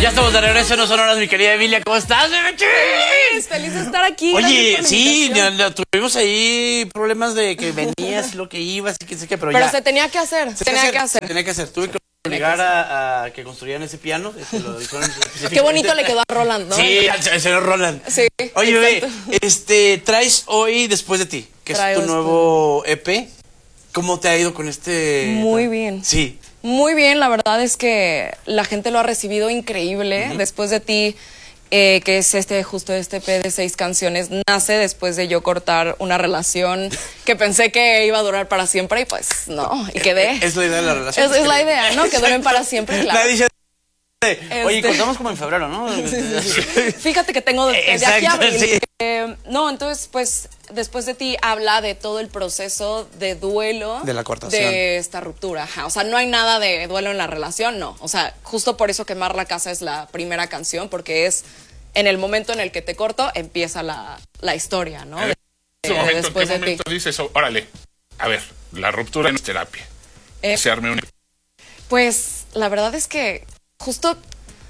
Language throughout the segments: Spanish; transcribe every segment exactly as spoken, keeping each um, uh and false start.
Ya estamos de regreso en No Sonoras, mi querida Emilia. ¿Cómo estás? Feliz, feliz de estar aquí. Oye, sí, ya, ya tuvimos ahí problemas de que venías, lo que ibas y qué sé qué, pero, pero ya. se tenía que hacer, se tenía que hacer. Se tenía que hacer. Tuve que obligar a, a que construyeran ese piano. Este, lo Qué bonito le quedó a Roland, ¿no? Sí, al, al señor Roland. Sí. Oye, bebé, este, traes hoy Después de ti, que Traigo es tu nuevo E P. ¿Cómo te ha ido con este? Muy bien. Sí. Muy bien, la verdad es que la gente lo ha recibido increíble. Uh-huh. Después de ti, eh, que es este justo este E P de seis canciones, nace después de yo cortar una relación que pensé que iba a durar para siempre y pues no, y quedé. Es la idea de la relación. Es, es la idea, ¿no? Que duren para siempre, claro. Nadie dice, oye, este... cortamos como en febrero, ¿no? Sí, sí, sí. Fíjate que tengo de, de aquí a abril. Sí. Eh, no, entonces, pues, Después de ti habla de todo el proceso de duelo de la cortación, de esta ruptura. Ajá. O sea, no hay nada de duelo en la relación, no. O sea, justo por eso Quemar la Casa es la primera canción, porque es en el momento en el que te corto, empieza la, la historia, ¿no? En de, ese momento, después ¿en qué de momento ti. dices, oh, órale, a ver, la ruptura no es terapia? Eh, Se arme un... Pues, la verdad es que justo,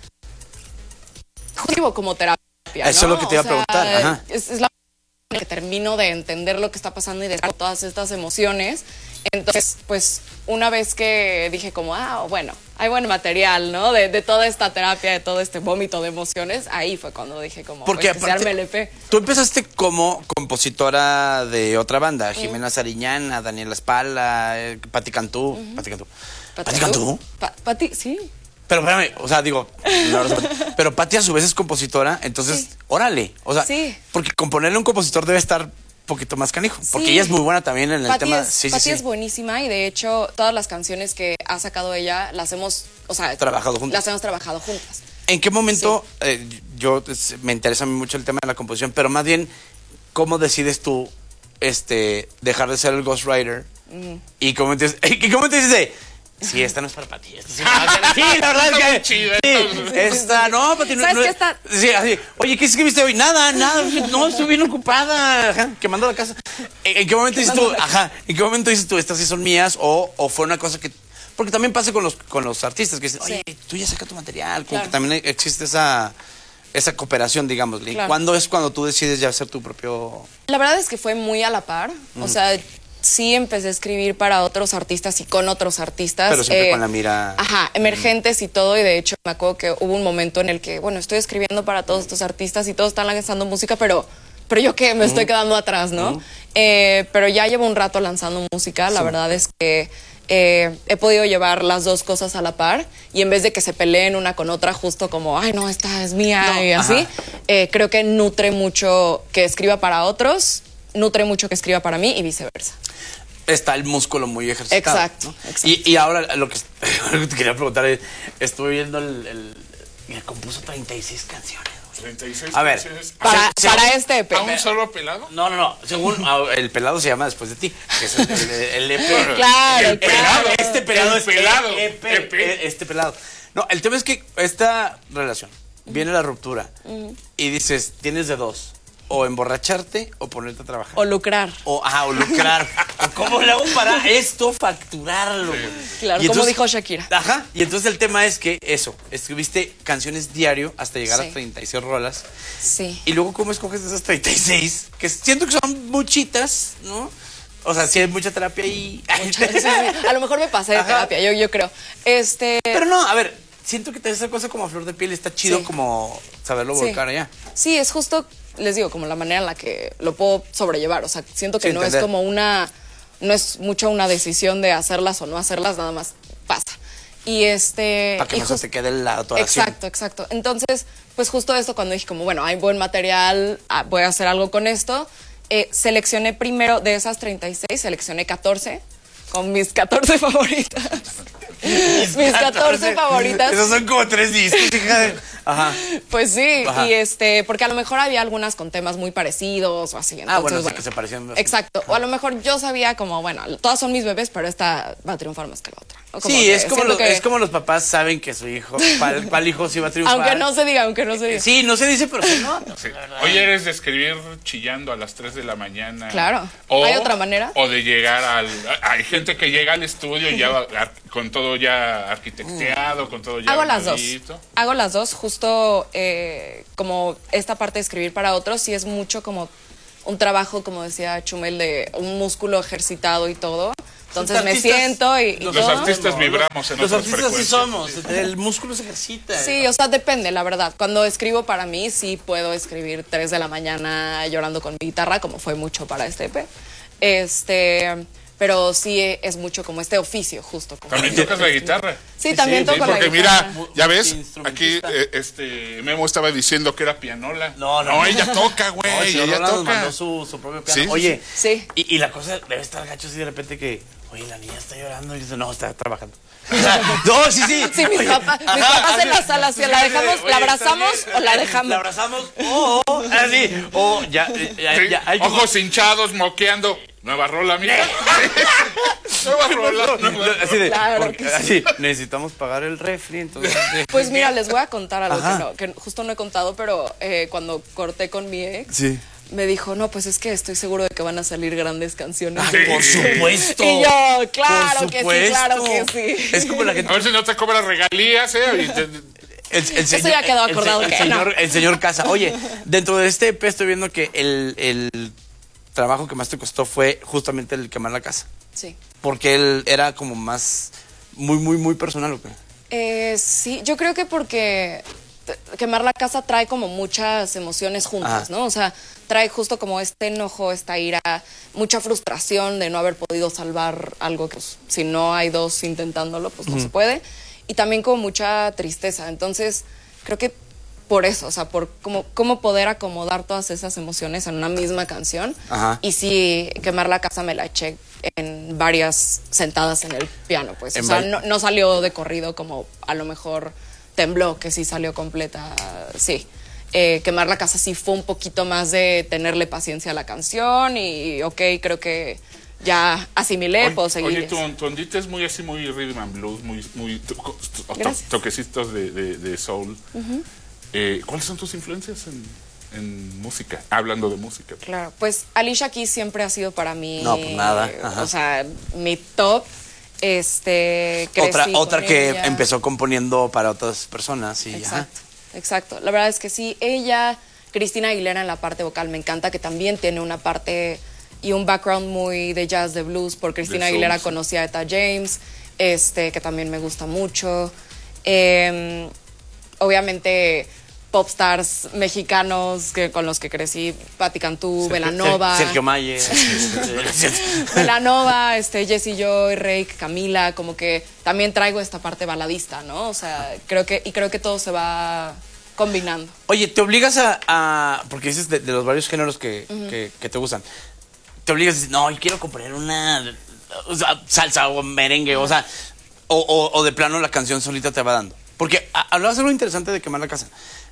justo como terapia, ¿no? Eso es lo que te iba a preguntar. Ajá. Es, es la que termino de entender lo que está pasando y de todas estas emociones. Entonces, pues, una vez que dije como, ah, bueno, hay buen material, ¿no? De, de toda esta terapia, de todo este vómito de emociones, ahí fue cuando dije como, porque pues, que se arme el E P. Tú empezaste como compositora de otra banda, Jimena mm. Sariñana, Daniela Spala, eh, Pati Cantú. Uh-huh. Pati Cantú. ¿Pati Cantú? Pa Pati, sí. Pero espérame, o sea, digo, no, no, pero Pati a su vez es compositora, entonces, sí. órale, o sea, sí. porque componerle a un compositor debe estar un poquito más canijo, sí. porque ella es muy buena también en el Pati tema. Es, sí, Pati sí, es sí. buenísima y de hecho todas las canciones que ha sacado ella las hemos, o sea, trabajado juntas. Las hemos trabajado juntas. ¿En qué momento, sí. eh, yo, me interesa mucho el tema de la composición, pero más bien, ¿cómo decides tú este, dejar de ser el ghostwriter? Mm. Y cómo te, y cómo te dices, sí, esta no es para Pati. Esta sí, sí, la verdad es que chido, sí, esta no, Pati no. ¿Sabes no, qué está? Sí, así. Oye, ¿qué escribiste hoy? Nada, nada, no, estoy bien ocupada, ajá, quemando la casa. ¿En, en qué momento dices tú, ajá, en qué momento dices tú, estas sí son mías o, o fue una cosa que, porque también pasa con los con los artistas que dicen, oye, sí. tú ya saca tu material, como claro. que también existe esa esa cooperación, digamos. Claro. ¿Cuándo es cuando tú decides ya hacer tu propio? La verdad es que fue muy a la par, mm. o sea, sí empecé a escribir para otros artistas y con otros artistas. Pero siempre eh, con la mira... Ajá, emergentes mm. y todo. Y de hecho me acuerdo que hubo un momento en el que, bueno, estoy escribiendo para todos estos artistas y todos están lanzando música, pero, pero yo que me mm. estoy quedando atrás, ¿no? Mm. Eh, pero ya llevo un rato lanzando música. La sí. verdad es que eh, he podido llevar las dos cosas a la par. Y en vez de que se peleen una con otra, justo como, ay, no, esta es mía no. y así, eh, creo que nutre mucho que escriba para otros, nutre mucho que escriba para mí y viceversa. Está el músculo muy ejercitado. Exacto. ¿no? exacto. Y, y ahora lo que, lo que te quería preguntar es, estuve viendo el... el me compuso treinta y seis canciones. treinta y seis a ver, canciones. Para, según, para este E P. ¿A un solo pelado? No, no, no. Según el pelado se llama Después de ti. Que es el, el, el E P. Claro, el claro. Pelado, este pelado el es pelado. E P, E P. Este pelado. No, el tema es que esta relación, viene la ruptura uh-huh. y dices, tienes de dos. O emborracharte o ponerte a trabajar. O lucrar. O, ajá, o lucrar. O ¿cómo le hago para esto facturarlo? Sí. Claro, y como entonces, dijo Shakira. Ajá, y entonces el tema es que eso, escribiste canciones diario hasta llegar sí. a treinta y seis rolas. Sí. Y luego, ¿cómo escoges esas treinta y seis? Que siento que son muchitas, ¿no? O sea, sí hay mucha terapia ahí. Mucha, sí, sí. A lo mejor me pasé de ajá. terapia, yo, yo creo. Este... Pero no, a ver, siento que esa cosa como a flor de piel está chido sí. como saberlo volcar sí. allá. Sí, es justo... les digo, como la manera en la que lo puedo sobrelllevar. O sea, siento que sí, no entender. es como una... No es mucho una decisión de hacerlas o no hacerlas, nada más pasa. Y este... Para que no se te quede la adoración. Exacto, exacto. Entonces, pues justo esto cuando dije como, bueno, hay buen material, voy a hacer algo con esto. Eh, seleccioné primero, de esas treinta y seis, seleccioné catorce, con mis catorce favoritas. Mis, mis catorce favoritas. Esos son como tres discos, hija. Ajá. Pues sí, ajá. y este, porque a lo mejor había algunas con temas muy parecidos o así. Entonces, ah, bueno, bueno, que se parecían. Exacto. Ajá. O a lo mejor yo sabía como, bueno, todas son mis bebés, pero esta va a triunfar más que la otra. Como sí, que, es, como lo, que... es como los papás saben que su hijo, ¿cuál hijo sí va a triunfar? Aunque no se diga, aunque no se diga. Sí, no se dice, pero sí, no. Sí. Oye, eres de escribir chillando a las tres de la mañana. Claro. O, ¿hay otra manera? O de llegar al... Hay gente que llega al estudio y ya va, con todo ya arquitecteado, con todo ya Hago las dos. armadito. Hago las dos, justo eh, como esta parte de escribir para otros, sí es mucho como un trabajo, como decía Chumel, de un músculo ejercitado y todo. Entonces me artistas, siento y, y Los todo. artistas vibramos en Los otras artistas sí frecuencias. somos, el músculo se ejercita. Sí, o sea, depende, la verdad. Cuando escribo para mí, sí puedo escribir tres de la mañana llorando con mi guitarra, como fue mucho para este E P. Este, pero sí es mucho como este oficio, justo. Como También tocas la guitarra. Sí, también sí, toco la Porque guitarra. mira, ya ves, aquí Multiinstrumentista. eh, este Memo estaba diciendo que era pianola. No, no, no. ella toca, güey, No, el señor ella Roland nos toca. mandó su, su propio piano. Sí, sí, Oye, sí. Y, y la cosa debe estar gacho así de repente que, oye, la niña está llorando y dice, no, está trabajando. O sea, no, sí, sí. Sí, mis Oye, papás, mis ajá, papás en así, la sala, si la oye, dejamos, oye, la está abrazamos bien, o la dejamos. La abrazamos o, o, así, o ya, ya, Sí, ya, hay que- ojos hinchados, moqueando. Nueva rola, mira. Nueva rola. nueva Así de, Claro porque- que sí. así, necesitamos pagar el refri, entonces. sí. Pues mira, les voy a contar algo Ajá. que, no, que justo no he contado, pero eh, cuando corté con mi ex, Sí. me dijo, no, pues es que estoy seguro de que van a salir grandes canciones. Sí. Por supuesto. Y yo, claro Por que sí, supuesto. claro que sí. Es como la gente. A ver si no te cobra regalías, ¿eh? Y te- El, el Eso ya quedó el- el- acordado el, que señor, no. el señor Casa. Oye, dentro de este E P estoy viendo que el, el trabajo que más te costó fue justamente el quemar la casa. Sí. Porque él era como más, muy, muy, muy personal, ¿o qué? Eh, sí, yo creo que porque t- quemar la casa trae como muchas emociones juntas, Ajá. ¿no? O sea, trae justo como este enojo, esta ira, mucha frustración de no haber podido salvar algo que pues, si no hay dos intentándolo, pues no se puede. Y también como mucha tristeza. Entonces, creo que por eso, o sea, por cómo, cómo poder acomodar todas esas emociones en una misma canción. Ajá. Y sí, quemar la casa me la eché en varias sentadas en el piano, pues. En O sea, vari- no, no salió de corrido como a lo mejor Tembló, que sí salió completa, sí. Eh, quemar la casa sí fue un poquito más de tenerle paciencia a la canción y, ok, creo que ya asimilé, Oye, puedo seguir. oye, tu, tu ondita es muy así, muy rhythm and blues, muy, muy to- to- to- Gracias. toquecitos de, de, de soul. Eh, ¿Cuáles son tus influencias en, en música? Hablando de música. Claro, pues Alicia Keys siempre ha sido para mí. No, pues nada, eh, ajá. O sea, mi top. Este. Otra, crecí otra con que ella. empezó componiendo para otras personas. Y, ajá. Exacto, exacto. La verdad es que sí, ella, Cristina Aguilera en la parte vocal, me encanta que también tiene una parte y un background muy de jazz, de blues, por Cristina De soul, Aguilera sí. conocí a Etta James, este, que también me gusta mucho. Eh, obviamente popstars mexicanos que, con los que crecí, Patti Cantú, Belanova. Sergio Mayer. Belanova, este, Jessie Joy, Reik, Camila, como que también traigo esta parte baladista, ¿no? O sea, creo que, y creo que todo se va combinando. Oye, te obligas a, a- porque dices de, de los varios géneros que, que, que te gustan, te obligas a decir, no, yo quiero componer una o sea, salsa o merengue, o sea, o, o- o de plano la canción solita te va dando. Porque a- hablabas de algo interesante de quemar la casa.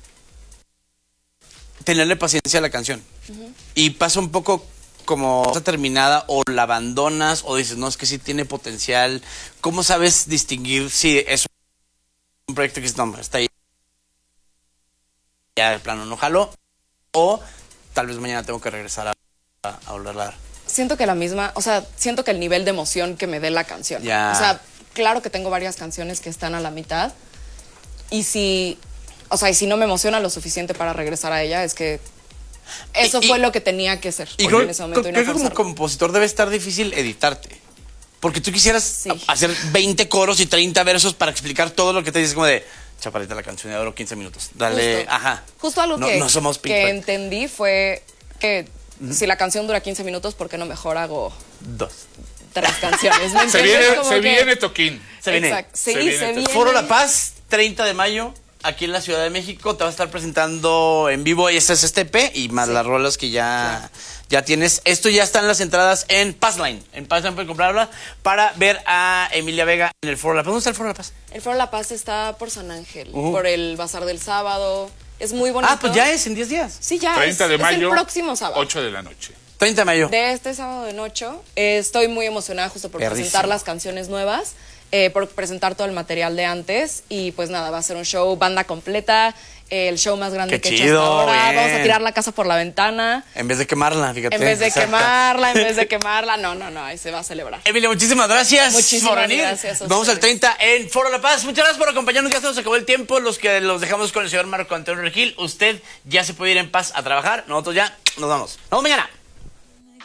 Tenerle paciencia a la canción. Y pasa un poco como está terminada o la abandonas o dices, no, es que sí tiene potencial. ¿Cómo sabes distinguir si es un proyecto que dices, no, está ahí? Ya de plano no jalo, o tal vez mañana tengo que regresar a, a, a volverla a dar. Siento que la misma, o sea, siento que el nivel de emoción que me dé la canción. Ya. O sea, claro que tengo varias canciones que están a la mitad. Y si, o sea, y si no me emociona lo suficiente para regresar a ella, es que eso Y- fue y- lo que tenía que ser Y en creo, ese momento. creo- y no creo que como forzarlo. compositor debe estar difícil editarte. Porque tú quisieras Sí. a- hacer veinte coros y treinta versos para explicar todo lo que te dices, como de, chaparrita, la canción de oro, quince minutos. Dale, Justo. ajá. Justo algo no, que, no somos Pink que Floyd. entendí fue que si la canción dura quince minutos, ¿por qué no mejor hago Dos. tres canciones? ¿Me Se entiendes? viene, Como se que- viene Toquín. Se viene. Exacto. Sí, Se se viene. viene. Foro La Paz, treinta de mayo, aquí en la Ciudad de México. Te vas a estar presentando en vivo y este es este E P y más Sí. las rolas que ya, ya tienes. Esto ya están las entradas en Passline. En Passline pueden comprarla para ver a Emilia Vega en el Foro La Paz. ¿Dónde está el Foro La Paz? El Foro La Paz está por San Ángel, Uh. por el Bazar del Sábado. Es muy bonito. Ah, pues ya es en diez días. Sí, ya. treinta es, de es mayo, el próximo sábado. ocho de la noche. treinta de mayo. De este sábado de noche. Eh, estoy muy emocionada justo por Perrísimo. presentar las canciones nuevas. eh, por presentar todo el material de antes. Y pues nada, va a ser un show, banda completa, el show más grande Qué que he chido, hecho hasta ahora. bien. Vamos a tirar la casa por la ventana. En vez de quemarla, fíjate. En vez de Exacto. quemarla, en vez de quemarla. No, no, no, ahí se va a celebrar. Emilia, muchísimas gracias Muchísimas por venir. gracias a Vamos al ustedes. treinta en Foro La Paz. Muchas gracias por acompañarnos. Ya se nos acabó el tiempo. Los que los dejamos con el señor Marco Antonio Regil. Usted ya se puede ir en paz a trabajar. Nosotros ya nos vamos. Nos vemos mañana.